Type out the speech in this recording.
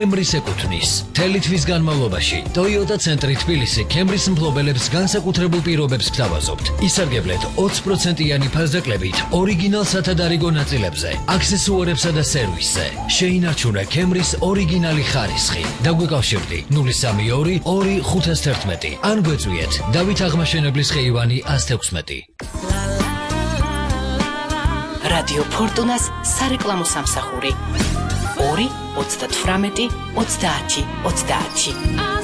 Camry-ს ეკუთვნის. მთელი თვის განმავლობაში Toyota ცენტრი თბილისი Camry-ს მფლობელებს განსაკუთრებულ პირობებს გთავაზობთ. ისარგებლეთ 20%-იანი ფასდაკლებით ორიგინალ სათადარიგო ნაწილებზე, აქსესუარებსა და სერვისზე. შეინარჩუნე Camry-ს ორიგინალი ხარისხი. დაგვეკავშირდი 032 2511 ან გვეწვიეთ დავით აღმაშენებლის ხეივანი 116. რადიო ფორტუნას სარეკლამო სამსახური 2 38 30 30.